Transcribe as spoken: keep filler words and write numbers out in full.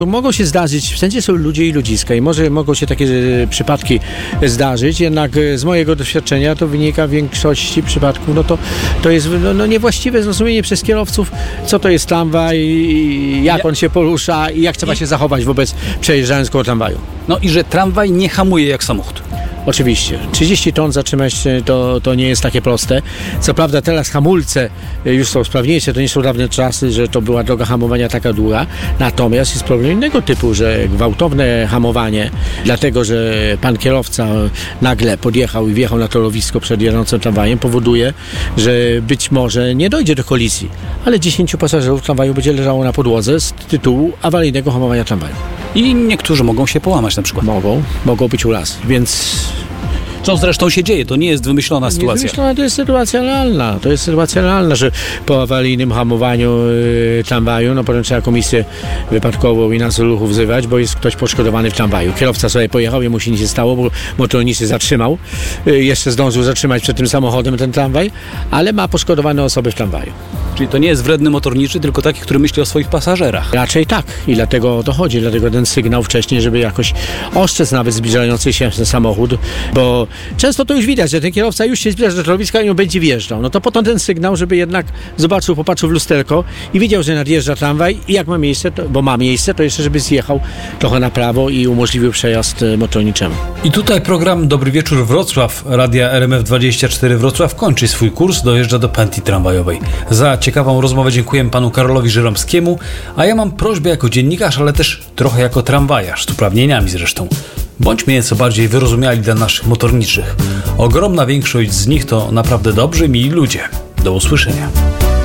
Mogą się zdarzyć, wszędzie są ludzie i ludziska i może mogą się takie e, przypadki zdarzyć, jednak e, z mojego doświadczenia to wynika w większości przypadków, no to, to jest no, no niewłaściwe zrozumienie przez kierowców, co to jest tramwaj, i jak on się porusza i jak trzeba się zachować wobec przejeżdżając koło tramwaju. No i że tramwaj nie hamuje jak samochód. Oczywiście. trzydzieści ton zatrzymać to, to nie jest takie proste. Co prawda teraz hamulce już są sprawniejsze, to nie są dawne czasy, że to była droga hamowania taka długa. Natomiast jest problem innego typu, że gwałtowne hamowanie, dlatego że pan kierowca nagle podjechał i wjechał na torowisko przed jadącym tramwajem, powoduje, że być może nie dojdzie do kolizji, ale dziesięciu pasażerów tramwaju będzie leżało na podłodze z tytułu awaryjnego hamowania tramwaju. I niektórzy mogą się połamać na przykład. Mogą, mogą być urazy, więc... Co zresztą się dzieje, to nie jest wymyślona Nie sytuacja. wymyślona, to jest sytuacja realna. To jest sytuacja realna, że po awaryjnym hamowaniu yy, tramwaju, no potem trzeba komisję wypadkową i nadzór ruchu wzywać, bo jest ktoś poszkodowany w tramwaju. Kierowca sobie pojechał, jemu się nic nie stało, bo motornik się zatrzymał. Yy, jeszcze zdążył zatrzymać przed tym samochodem ten tramwaj, ale ma poszkodowane osoby w tramwaju. Czyli to nie jest wredny motorniczy, tylko taki, który myśli o swoich pasażerach. Raczej tak i dlatego o to chodzi, dlatego ten sygnał wcześniej, żeby jakoś ostrzec nawet zbliżający się ten samochód, bo często to już widać, że ten kierowca już się zbliża do torowiska i on będzie wjeżdżał. No to potem ten sygnał, żeby jednak zobaczył, popatrzył w lusterko i widział, że nadjeżdża tramwaj i jak ma miejsce, to, bo ma miejsce, to jeszcze żeby zjechał trochę na prawo i umożliwił przejazd motorniczemu. I tutaj program Dobry Wieczór Wrocław Radia R M F dwadzieścia cztery Wrocław kończy swój kurs, dojeżdża do pętli tramwajowej. Za ciekawą rozmowę dziękuję panu Karolowi Żyromskiemu, a ja mam prośbę jako dziennikarz, ale też trochę jako tramwajarz, z uprawnieniami zresztą. Bądźmy nieco bardziej wyrozumiali dla naszych motorniczych. Ogromna większość z nich to naprawdę dobrzy, mili ludzie. Do usłyszenia.